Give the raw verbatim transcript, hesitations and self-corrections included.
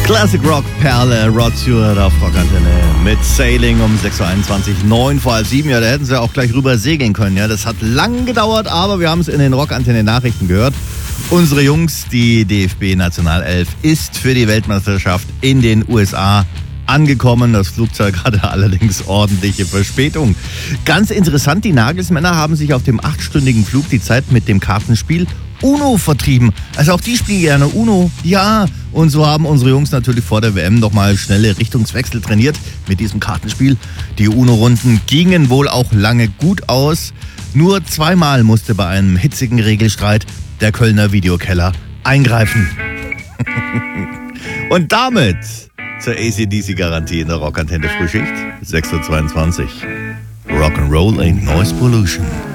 Classic Rock Perle, Rod Stewart auf Rockantenne mit Sailing um sechs Uhr einundzwanzig, neun vor halb sieben. Ja, da hätten sie auch gleich rüber segeln können. Ja, das hat lang gedauert, aber wir haben es in den Rockantenne Nachrichten gehört. Unsere Jungs, die D F B-Nationalelf, ist für die Weltmeisterschaft in den U S A angekommen. Das Flugzeug hatte allerdings ordentliche Verspätung. Ganz interessant, die Nagelsmänner haben sich auf dem achtstündigen Flug die Zeit mit dem Kartenspiel Uno vertrieben. Also auch die spielen gerne Uno. Ja, und so haben unsere Jungs natürlich vor der W M nochmal schnelle Richtungswechsel trainiert mit diesem Kartenspiel. Die Uno-Runden gingen wohl auch lange gut aus. Nur zweimal musste bei einem hitzigen Regelstreit der Kölner Videokeller eingreifen. Und damit zur A C D C-Garantie in der Rockantenne Frühschicht. sechs Uhr zweiundzwanzig. Rock'n'Roll ain't noise pollution.